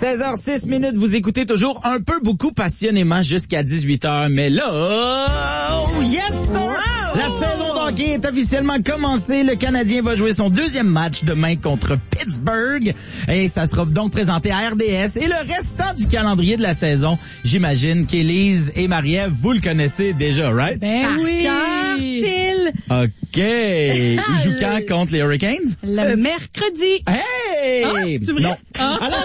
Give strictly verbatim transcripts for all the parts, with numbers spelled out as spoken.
seize heures six minutes, vous écoutez toujours un peu beaucoup passionnément jusqu'à dix-huit heures, mais là, oh, yes sir! Wow! La saison d'hockey est officiellement commencée. Le Canadien va jouer son deuxième match demain contre Pittsburgh et ça sera donc présenté à R D S. Et le restant du calendrier de la saison, j'imagine qu'Élise et Marie-Ève, vous le connaissez déjà, right? Ben Par oui! cœur, Phil. OK. Ils jouent quand contre les Hurricanes? Le mercredi. Hey! Ah, c'est vrai? Non. Ah. Alors,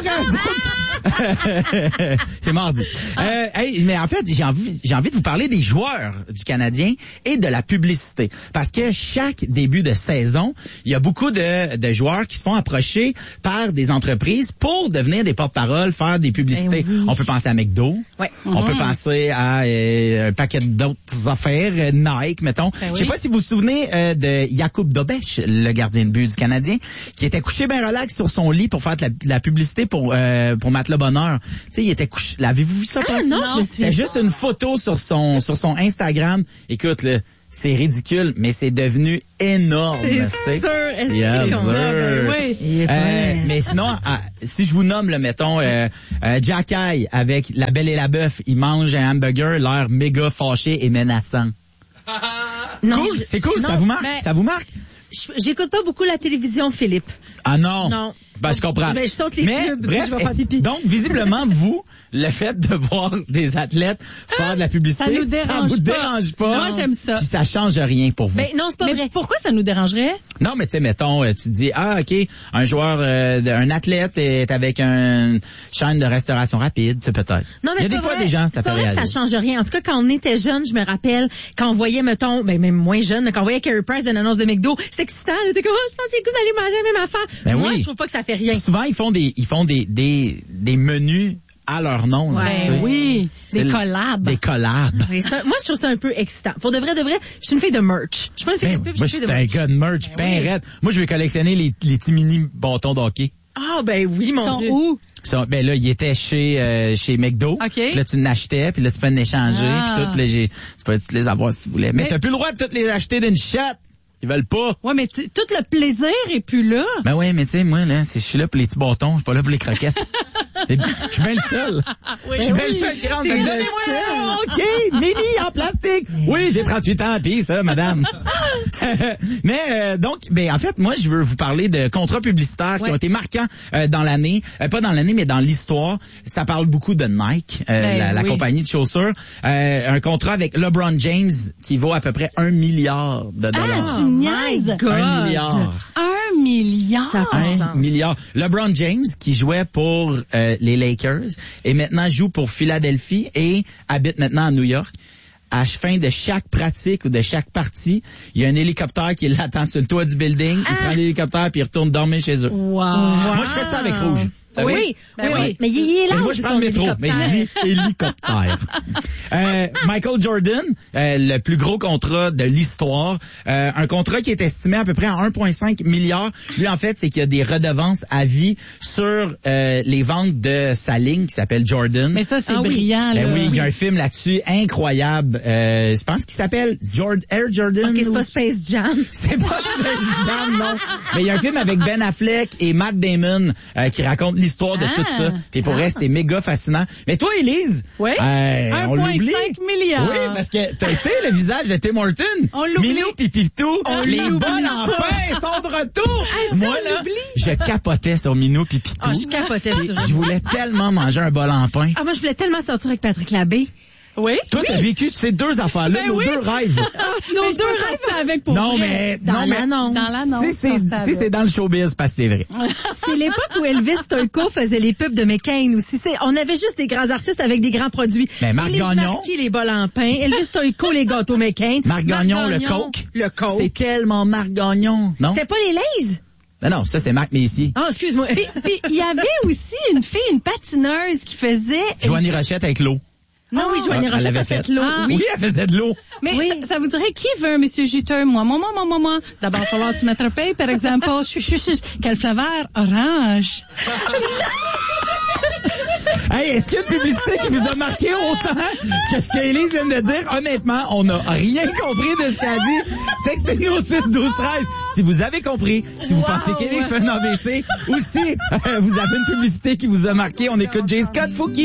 euh, donc... c'est mardi. Euh, hey, mais en fait, j'ai envie, j'ai envie de vous parler des joueurs du Canadien et de la publicité. Parce que chaque début de saison, il y a beaucoup de, de joueurs qui se font approcher par des entreprises pour devenir des porte-parole, faire des publicités. Ben oui. On peut penser à McDo. Ouais. On peut penser à euh, un paquet d'autres affaires, euh, Nike, mettons. Ben Je sais oui. pas si vous vous souvenez euh, de Jakub Dobeš, le gardien de but du Canadien, qui était couché bien relax sur son lit pour faire de la, de la publicité pour euh, pour Matt Le Bonheur. Tu sais, il était couché. L'avez-vous vu ça Ah, passer? non, je me C'était souviens juste une photo sur son sur son Instagram. Écoute, là, c'est ridicule, mais c'est devenu énorme. C'est tu sais. sûr. Est-ce Yes, que c'est comme ça? sir. Ben oui. Euh, mais sinon, ah, si je vous nomme, le mettons, euh, euh, Jack Eye avec La Belle et la Bœuf, il mange un hamburger, l'air méga fâché et menaçant. Non, Cool, je- c'est cool, ça non, vous marque? ben- Ça vous marque? je- J'écoute pas beaucoup la télévision, Philippe. Ah non. Non. Ben, je comprends. Ben, je saute les Mais, pubs, bref, je vais faire est-ce- pipi. donc, visiblement, vous, le fait de voir des athlètes faire de la publicité, Ça nous dérange vous pas. dérange pas. Moi, j'aime ça. Puis ça change rien pour vous. Ben non, c'est pas Mais vrai. pourquoi ça nous dérangerait? Non, mais tu sais, mettons, euh, tu te dis, ah, OK, un joueur, euh, de- un athlète est avec une chaîne de restauration rapide, tu sais, peut-être. Non, Il y a mais c'est des pas fois vrai. des gens, ça C'est fait pas vrai que ça réaliser. change rien. En tout cas, quand on était jeune, je me rappelle, quand on voyait, mettons, ben, même moins jeune, quand on voyait Carey Price d'une annonce de McDo, c'était excitant. T'es comme, oh, je pense que j'ai le goût d'aller manger la même affaire. Ben Moi, oui. je trouve pas que ça fait rien. Souvent, ils font des, ils font des, des, des menus à leur nom, là, Ouais. tu sais. Ben oui. C'est Des le- collabs. Des collabs. Oui, c'est un- moi, je trouve ça un peu excitant. Pour de vrai, de vrai, je suis une fille de merch. Je suis pas une fille Ben, de pub, moi, je je suis suis une fille de un merch. gars de merch, ben oui. raide. Moi, je vais collectionner les, les petits mini bâtons d'hockey. Ah, ben oui, mon Ils sont Dieu. où? Ça, ben là, il était chez euh, chez McDo. OK. Puis là, tu l'achetais, puis là, tu peux en échanger, Ah. puis tout. Puis là, j'ai, tu peux toutes les avoir si tu voulais. Mais, Mais- t'as plus le droit de toutes les acheter d'une shot. Ils veulent pas. Ouais, mais t- tout le plaisir est plus là. Ben oui, mais tu sais, moi, là, c'est- je suis là pour les petits bâtons, je suis pas là pour les croquettes. Et je suis bien le seul. Je suis bien le seul qui rentre. c'est le Donnez-moi, OK, mini en plastique. Oui, j'ai trente-huit ans, pis ça, madame. Mais euh, donc, ben en fait, moi, je veux vous parler de contrats publicitaires qui Ouais. ont été marquants euh, dans l'année. Euh, pas dans l'année, mais dans l'histoire. Ça parle beaucoup de Nike, euh, Ben la, la oui. compagnie de chaussures. Euh, un contrat avec LeBron James qui vaut à peu près un milliard de dollars. Ah, tu niaises? my God. Un milliard. Un milliard. Ça fait Un sens. milliard. LeBron James, qui jouait pour euh, les Lakers, et maintenant joue pour Philadelphie et habite maintenant à New York. À la fin de chaque pratique ou de chaque partie, il y a un hélicoptère qui l'attend sur le toit du building. Il prend l'hélicoptère puis il retourne dormir chez eux. Wow. Moi, je fais ça avec Rouge. Vous savez? Oui, Ben oui, oui. mais il est là. Moi, je prends le métro, mais je dis hélicoptère. euh, Michael Jordan, euh, le plus gros contrat de l'histoire. Euh, un contrat qui est estimé à peu près à un virgule cinq milliard. Lui, en fait, c'est qu'il y a des redevances à vie sur euh, les ventes de sa ligne qui s'appelle Jordan. Mais ça, c'est Ah oui. brillant, là. Ben oui, il y a un film là-dessus incroyable. Euh, je pense qu'il s'appelle Jord- Air Jordan. Ok, c'est ou- pas Space Jam. c'est pas Space Jam, non. Mais il y a un film avec Ben Affleck et Matt Damon euh, qui raconte l'histoire de Ah. tout ça. Puis pour vrai, c'est méga fascinant. Mais toi, Élise, Oui. euh, on l'oublie. un virgule cinq milliard. Oui, parce que t'as été le visage de Tim Horton. On l'oublie. Minou pis Pitou, On les l'oublie bols en pas. pain sont de retour. ça, Moi, on là, l'oublie. je capotais sur Minou pis Pitou. Ah, je capotais Puis sur eux. je voulais tellement manger un bol en pain. Ah, moi, je voulais tellement sortir avec Patrick Labbé. Oui. Toi, t'as vécu ces deux affaires-là, Ben nos oui. deux rêves. Nos deux rêves avec pour non, vrai. mais, Dans non, mais, l'annonce. Dans l'annonce. si c'est, si c'est dans le showbiz, parce que c'est vrai. C'est l'époque où Elvis Stolko faisait les pubs de McCain aussi. C'est, on avait juste des grands artistes avec des grands produits. Ben, Marc Élise Gagnon. Marquis, les bols en pain. Elvis Stolko, les gâteaux McCain. Marc Gagnon, le Coke. Le Coke. C'est tellement Marc Gagnon, non? C'était pas les Lays? Ben non, ça c'est Marc Messier. Ah, excuse-moi. Puis il y avait aussi une fille, une patineuse qui faisait... Joanie Rochette avec l'eau. Ah oui, Joanie Ah, elle Rochette l'avait a fait fait. l'eau. Ah. Oui, elle faisait de l'eau. Mais Oui. ça, ça vous dirait qui veut un monsieur juteux? Moi, moi, moi, moi, moi, moi. D'abord, il va falloir que tu m'attrapes, par exemple. Chut, chut, chut. Quelle flaveur? Orange. Hey, est-ce qu'il y a une publicité qui vous a marqué autant que ce qu'Élise vient de dire? Honnêtement, on n'a rien compris de ce qu'elle a dit. Textez-nous au six douze treize si vous avez compris, si vous wow. pensez qu'Élise fait un A V C ou si euh, vous avez une publicité qui vous a marqué. On écoute J. Scott Fouki.